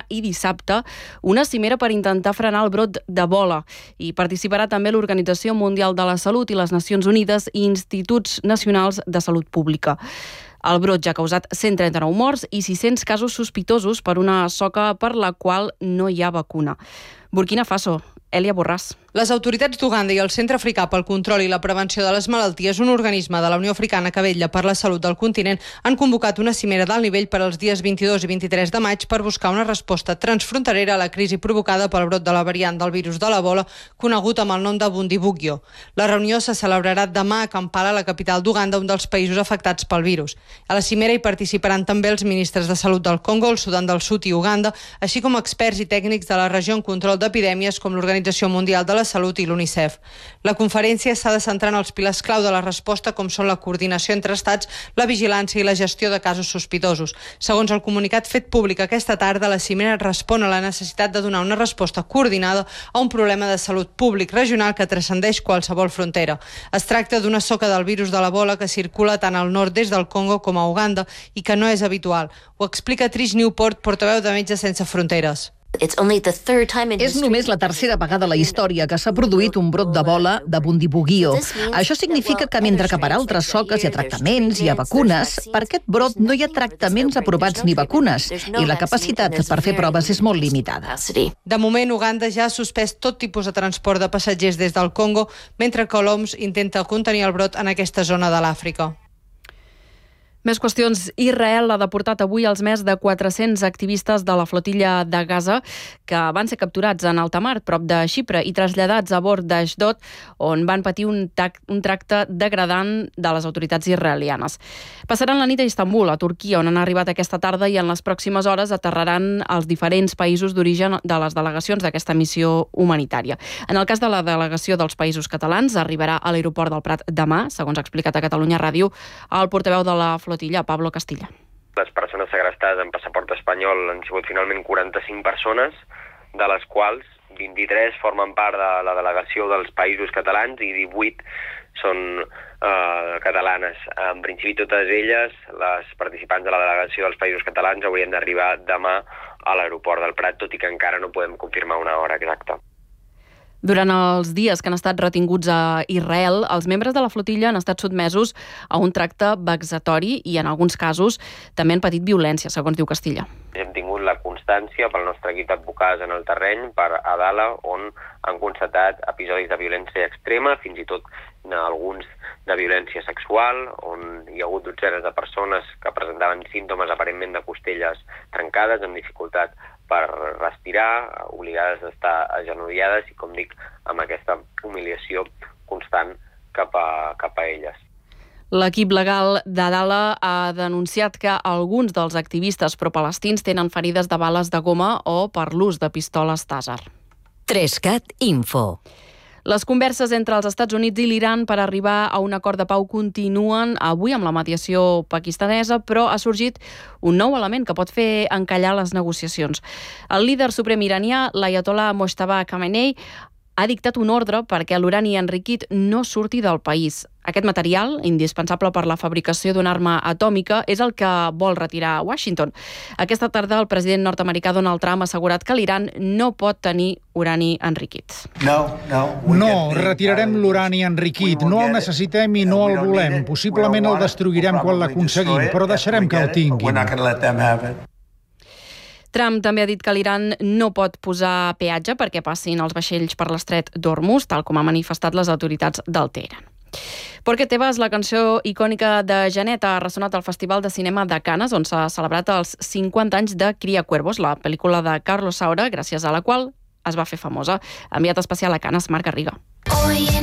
i dissabte una cimera per intentar frenar el brot d'Ebola. Hi participarà també l'Organització Mundial de la Salut i les Nacions Unides i instituts nacionals de salut pública. El brot ja ha causat 139 morts i 600 casos sospitosos per una soca per la qual no hi ha vacuna. Burkina Faso, Èlia Borràs. Les autoritats d'Uganda i el Centre Africà pel Control i la Prevenció de les Malalties, un organisme de la Unió Africana que vetlla per la salut del continent, han convocat una cimera d'alt nivell per als dies 22 i 23 de maig per buscar una resposta transfronterera a la crisi provocada pel brot de la variant del virus de l'Ebola, conegut amb el nom de Bundibugyo. La reunió se celebrarà demà a Kampala, la capital d'Uganda, un dels països afectats pel virus. A la cimera hi participaran també els ministres de Salut del Congo, el Sudan del Sud i Uganda, així com experts i tècnics de la regió en control d'epidèmies com l'Organització Mundial de la Salut i l'UNICEF. La conferència s'ha de centrar en els pilars clau de la resposta, com són la coordinació entre estats, la vigilància i la gestió de casos sospitosos. Segons el comunicat fet públic aquesta tarda, la cimera respon a la necessitat de donar una resposta coordinada a un problema de salut públic regional que transcendeix qualsevol frontera. Es tracta d'una soca del virus de l'Ebola que circula tant al nord-est del Congo com a Uganda i que no és habitual. Ho explica Trish Newport, portaveu de Metges Sense Fronteres. És només la tercera vegada a la història que s'ha produït un brot d'Ebola de Bundibugyo. Això significa que mentre que per altres soques hi ha tractaments, hi ha vacunes, per aquest brot no hi ha tractaments aprovats ni vacunes i la capacitat per fer proves és molt limitada. De moment, Uganda ja ha suspès tot tipus de transport de passatgers des del Congo, mentre que l'OMS intenta contenir el brot en aquesta zona de l'Àfrica. Més qüestions. Israel ha deportat avui els més de 400 activistes de la flotilla de Gaza que van ser capturats en alta mar, prop de Xipre, i traslladats a bord d'Ashdod, on van patir un tracte degradant de les autoritats israelianes. Passaran la nit a Istanbul, a Turquia, on han arribat aquesta tarda, i en les pròximes hores aterraran als diferents països d'origen de les delegacions d'aquesta missió humanitària. En el cas de la delegació dels Països Catalans, arribarà a l'aeroport del Prat demà, segons ha explicat a Catalunya Ràdio el portaveu de la flotilla, Pablo Castilla. Les persones segrestades en passaport espanyol han sigut finalment 45 persones, de les quals 23 formen part de la delegació dels Països Catalans i 18 són catalanes. En principi, totes elles, les participants de la delegació dels Països Catalans, haurien d'arribar demà a l'aeroport del Prat, tot i que encara no podem confirmar una hora exacta. Durant els dies que han estat retinguts a Israel, els membres de la flotilla han estat sotmesos a un tracte vexatori i, en alguns casos, també han patit violència, segons diu Castilla. Hem tingut la constància pel nostre equip d'advocats en el terreny, per Adala, on han constatat episodis de violència extrema, fins i tot alguns de violència sexual, on hi ha hagut dotzenes de persones que presentaven símptomes aparentment de costelles trencades, amb dificultat per respirar, obligades a estar agenollades i, com dic, amb aquesta humiliació constant cap a elles. L'equip legal d'Adala ha denunciat que alguns dels activistes propalestins tenen ferides de bales de goma o per l'ús de pistoles Taser. 3CAT Info. Les converses entre els Estats Units i l'Iran per arribar a un acord de pau continuen avui amb la mediació pakistanesa, però ha sorgit un nou element que pot fer encallar les negociacions. El líder suprem iranià, l'Aiatollah Mojtaba Khamenei, ha dictat un ordre perquè l'urani enriquit no surti del país. Aquest material, indispensable per la fabricació d'una arma atòmica, és el que vol retirar Washington. Aquesta tarda el president nord-americà Donald Trump ha assegurat que l'Iran no pot tenir urani enriquit. No, retirarem l'urani enriquit. No el necessitem i no el volem. Possiblement el destruirem quan l'aconseguim, però deixarem que el tinguin. Trump també ha dit que l'Iran no pot posar peatge perquè passin els vaixells per l'estret d'Hormuz, tal com ha manifestat les autoritats del Teheran. Porque te vas, la cançó icònica de Janet, ha ressonat al Festival de Cinema de Canes, on s'ha celebrat els 50 anys de Cria Cuervos, la pel·lícula de Carlos Saura, gràcies a la qual es va fer famosa. Enviat especial a Canes, Marc Garriga.